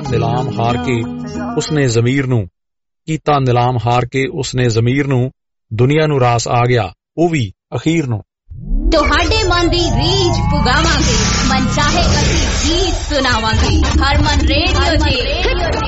ਨਿਲਾਮ ਹਾਰ ਕੇ ਉਸਨੇ ਜ਼ਮੀਰ ਨੂੰ ਦੁਨੀਆ ਨੂੰ ਰਾਸ ਆ ਗਿਆ, ਉਹ ਵੀ ਅਖੀਰ ਨੂੰ। ਤੁਹਾਡੇ ਮਨ ਦੀ ਰੀਝ ਪੁਗਾਵਾਂਗੇ, ਮਨ ਚਾਹੇ ਅਸੀਂ ਗੀਤ ਸੁਣਾਵਾਂਗੇ, ਹਰਮਨ ਰੇਡੀਓ ਤੇ